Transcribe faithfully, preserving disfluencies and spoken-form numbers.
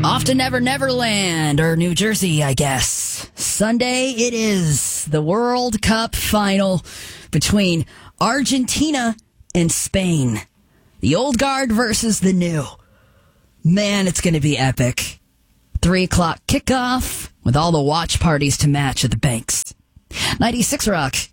Off to Never Never Land, or New Jersey, I guess. Sunday it is, the World Cup final between Argentina and Spain. The old guard versus the new. Man, it's going to be epic. Three o'clock kickoff with all the watch parties to match at the banks. ninety-six Rock.